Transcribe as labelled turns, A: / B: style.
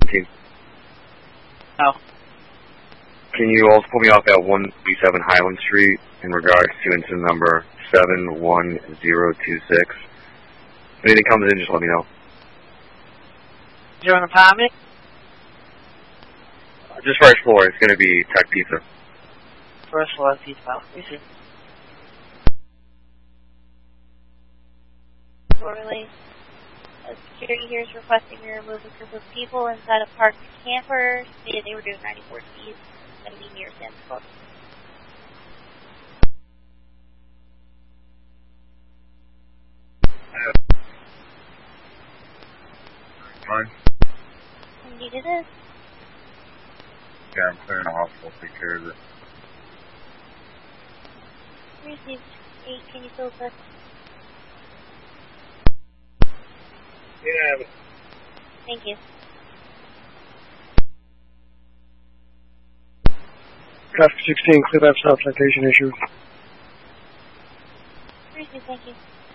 A: 17.
B: No.
A: Can you also pull me off at 137 Highland Street in regards to incident number 71026? If anything comes in, just let me know.
B: Is there an apartment?
A: Just first floor. It's going to be Tech Pizza.
B: First floor, pizza pal. You see.
C: Orderly. Security here is requesting we remove a group of people inside a parked camper. Stated they were doing 94 East, going to be near Sam's Club.
A: Fine.
C: Indeed it is.
A: Yeah, I'm clearing the hospital. Take care of it.
C: Received 8. Can you fill this?
A: Yeah.
C: Thank you.
D: Traffic 16, clear left stop citation issue.
C: Received, thank you.